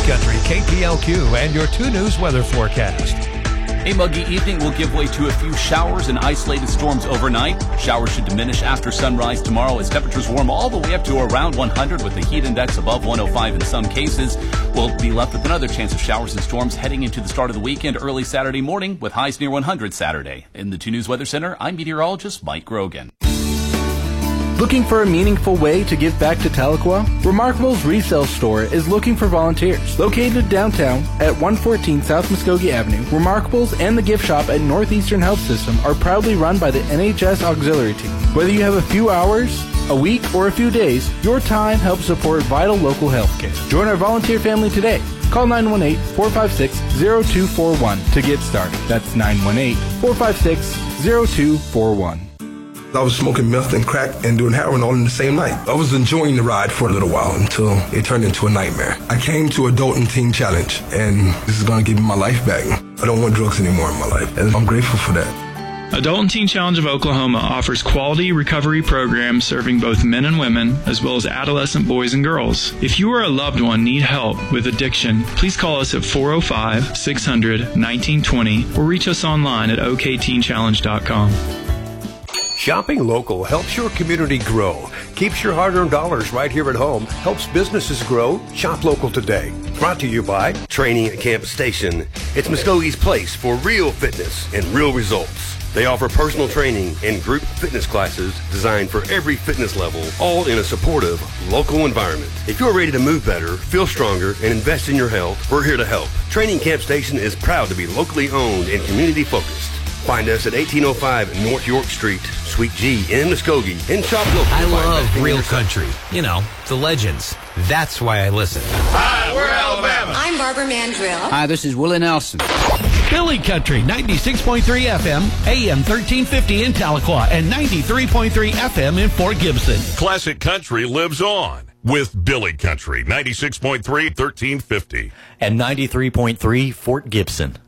Country, KPLQ, and your 2 News weather forecast. A muggy evening will give way to a few showers and isolated storms overnight. Showers should diminish after sunrise tomorrow as temperatures warm all the way up to around 100 with the heat index above 105 in some cases. We'll be left with another chance of showers and storms heading into the start of the weekend early Saturday morning with highs near 100 Saturday. In the 2 News Weather Center, I'm meteorologist Mike Grogan. Looking for a meaningful way to give back to Tahlequah? Remarkable's resale store is looking for volunteers. Located downtown at 114 South Muskogee Avenue, Remarkables and the gift shop at Northeastern Health System are proudly run by the NHS Auxiliary Team. Whether you have a few hours, a week, or a few days, your time helps support vital local health care. Join our volunteer family today. Call 918-456-0241 to get started. That's 918-456-0241. I was smoking meth and crack and doing heroin all in the same night. I was enjoying the ride for a little while until it turned into a nightmare. I came to Adult and Teen Challenge, and this is going to give me my life back. I don't want drugs anymore in my life, and I'm grateful for that. Adult and Teen Challenge of Oklahoma offers quality recovery programs serving both men and women, as well as adolescent boys and girls. If you or a loved one need help with addiction, please call us at 405-600-1920 or reach us online at okteenchallenge.com. Shopping local helps your community grow, keeps your hard-earned dollars right here at home, helps businesses grow. Shop local today. Brought to you by Training at Camp Station. It's Muskogee's place for real fitness and real results. They offer personal training and group fitness classes designed for every fitness level, all in a supportive, local environment. If you're ready to move better, feel stronger, and invest in your health, we're here to help. Training Camp Station is proud to be locally owned and community-focused. Find us at 1805 North York Street, Suite G in Muskogee, and shop local. I love real country. You know, the legends. That's why I listen. Hi, we're Alabama. I'm Barbara Mandrill. Hi, this is Willie Nelson. Billy Country, 96.3 FM, AM 1350 in Tahlequah, and 93.3 FM in Fort Gibson. Classic country lives on with Billy Country, 96.3, 1350. And 93.3 Fort Gibson.